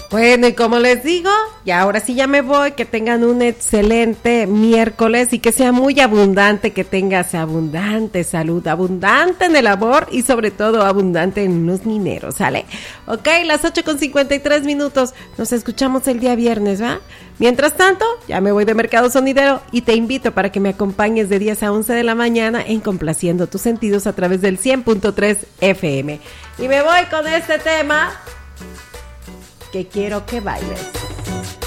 Bueno, y como les digo, y ahora sí ya me voy, que tengan un excelente miércoles y que sea muy abundante, que tengas abundante salud, abundante en el amor y sobre todo abundante en unos mineros, ¿sale? Ok, las 8:53, nos escuchamos el día viernes, ¿va? Mientras tanto, ya me voy de Mercado Sonidero y te invito para que me acompañes de 10 a 11 de la mañana en Complaciendo tus sentidos a través del 100.3 FM. Y me voy con este tema que quiero que bailes.